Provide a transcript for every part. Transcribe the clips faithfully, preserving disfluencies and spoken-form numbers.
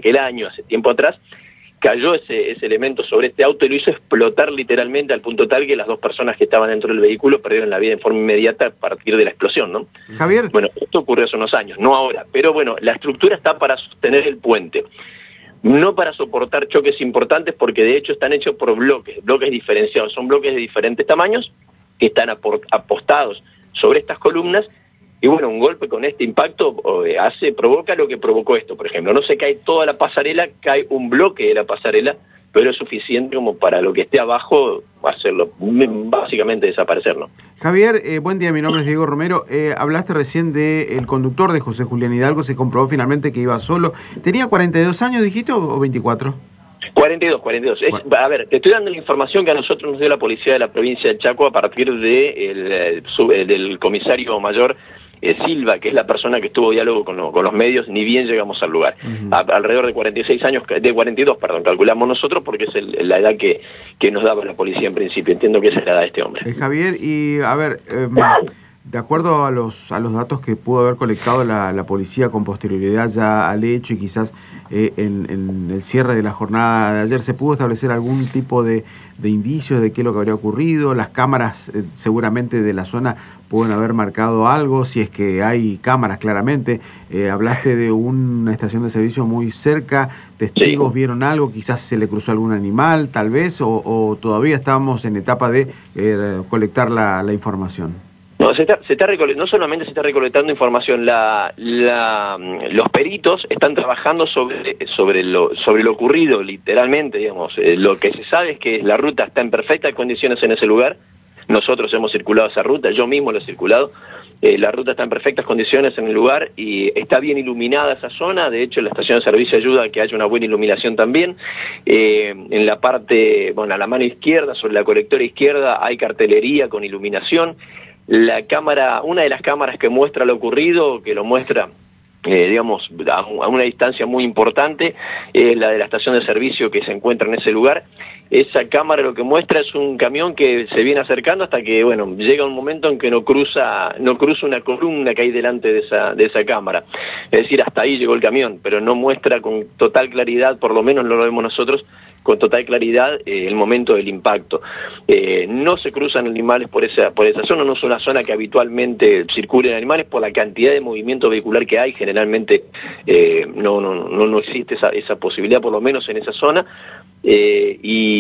aquel año, hace tiempo atrás, cayó ese, ese elemento sobre este auto y lo hizo explotar literalmente al punto tal que las dos personas que estaban dentro del vehículo perdieron la vida en forma inmediata a partir de la explosión, ¿no? Javier. Bueno, esto ocurrió hace unos años, no ahora, pero bueno, la estructura está para sostener el puente, no para soportar choques importantes, porque de hecho están hechos por bloques, bloques diferenciados, son bloques de diferentes tamaños que están apostados sobre estas columnas. Y bueno, un golpe con este impacto eh, hace, provoca lo que provocó esto, por ejemplo. No se cae toda la pasarela, cae un bloque de la pasarela, pero es suficiente como para lo que esté abajo hacerlo, básicamente desaparecer, ¿no? Javier, eh, buen día, mi nombre es Diego Romero. Eh, hablaste recién del conductor de José Julián Hidalgo, se comprobó finalmente que iba solo. ¿Tenía cuarenta y dos años, dijiste, o veinticuatro? cuarenta y dos, cuarenta y dos. Es, a ver, te estoy dando la información que a nosotros nos dio la policía de la provincia de Chaco a partir de el, el, del comisario mayor Eh, Silva, que es la persona que estuvo diálogo con, lo, con los medios, ni bien llegamos al lugar. Uh-huh. a, alrededor de cuarenta y seis años, de cuarenta y dos, perdón, calculamos nosotros porque es el, la edad que, que nos daba la policía en principio. Entiendo que esa es la edad de este hombre. Eh, Javier, y a ver, eh, de acuerdo a los a los datos que pudo haber colectado la, la policía con posterioridad ya al hecho y quizás eh, en, en el cierre de la jornada de ayer, ¿se pudo establecer algún tipo de, de indicios de qué es lo que habría ocurrido? Las cámaras eh, seguramente de la zona pueden haber marcado algo, si es que hay cámaras claramente. Eh, hablaste de una estación de servicio muy cerca, testigos sí. ¿Vieron algo? Quizás se le cruzó algún animal, tal vez, o, o todavía estamos en etapa de eh, colectar la, la información. No, se está, se está no solamente se está recolectando información, la, la, los peritos están trabajando sobre, sobre, lo, sobre lo ocurrido, literalmente, digamos. Eh, lo que se sabe es que la ruta está en perfectas condiciones en ese lugar. Nosotros hemos circulado esa ruta, yo mismo lo he circulado. Eh, la ruta está en perfectas condiciones en el lugar y está bien iluminada esa zona. De hecho, la estación de servicio ayuda a que haya una buena iluminación también. Eh, en la parte, bueno, a la mano izquierda, sobre la colectora izquierda, hay cartelería con iluminación. La cámara, una de las cámaras que muestra lo ocurrido, que lo muestra, eh, digamos, a, a una distancia muy importante, es la de la estación de servicio que se encuentra en ese lugar. Esa cámara lo que muestra es un camión que se viene acercando hasta que, bueno, llega un momento en que no cruza, no cruza una columna que hay delante de esa, de esa cámara. Es decir, hasta ahí llegó el camión, pero no muestra con total claridad, por lo menos no lo vemos nosotros, con total claridad eh, el momento del impacto. Eh, no se cruzan animales por esa, por esa zona, no es una zona que habitualmente circulen animales por la cantidad de movimiento vehicular que hay, generalmente eh, no, no, no, no existe esa, esa posibilidad, por lo menos en esa zona. Eh,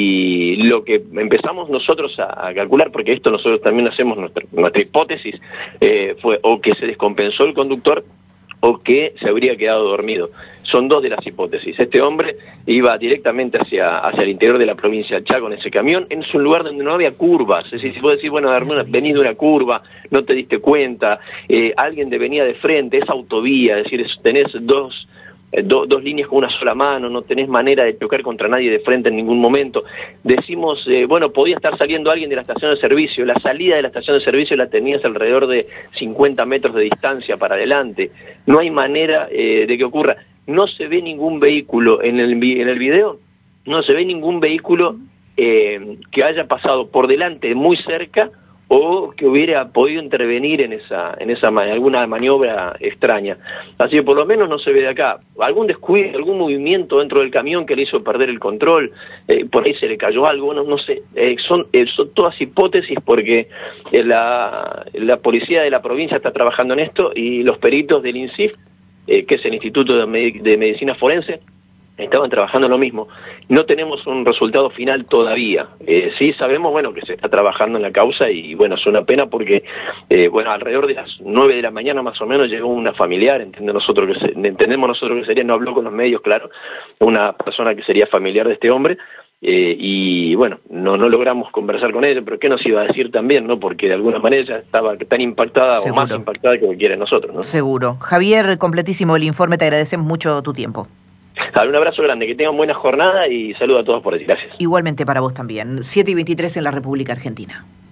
y lo que empezamos nosotros a, a calcular, porque esto nosotros también hacemos nuestra, nuestra hipótesis, eh, fue o que se descompensó el conductor o que se habría quedado dormido. Son dos de las hipótesis. Este hombre iba directamente hacia, hacia el interior de la provincia de Chaco en ese camión, en un lugar donde no había curvas. Es decir, si puedes decir, bueno, venís de una curva, no te diste cuenta, eh, alguien te venía de frente, es autovía, es decir, es, tenés dos... Do, dos líneas con una sola mano, no tenés manera de chocar contra nadie de frente en ningún momento. Decimos, eh, bueno, podía estar saliendo alguien de la estación de servicio, la salida de la estación de servicio la tenías alrededor de cincuenta metros de distancia para adelante, no hay manera eh, de que ocurra. No se ve ningún vehículo en el, en el video, no se ve ningún vehículo eh, que haya pasado por delante muy cerca o que hubiera podido intervenir en esa en esa alguna maniobra extraña. Así que por lo menos no se ve de acá. Algún descuido, algún movimiento dentro del camión que le hizo perder el control, eh, por ahí se le cayó algo, no, no sé. Eh, son, eh, son todas hipótesis porque eh, la, la policía de la provincia está trabajando en esto y los peritos del INSIF, eh, que es el Instituto de, Med- de Medicina Forense, estaban trabajando lo mismo. No tenemos un resultado final todavía. Eh, sí sabemos, bueno, que se está trabajando en la causa y, bueno, es una pena porque, eh, bueno, alrededor de las nueve de la mañana más o menos llegó una familiar, entendemos nosotros que, se, entendemos nosotros que sería, no habló con los medios, claro, una persona que sería familiar de este hombre, eh, y, bueno, no, no logramos conversar con ella, pero ¿qué nos iba a decir también, no? Porque de alguna manera ella estaba tan impactada Seguro. o más impactada que cualquiera de nosotros, ¿no? Seguro. Javier, completísimo el informe, te agradecemos mucho tu tiempo. Un abrazo grande, que tengan buena jornada y saludo a todos por ahí. Gracias. Igualmente para vos también. siete y veintitrés en la República Argentina.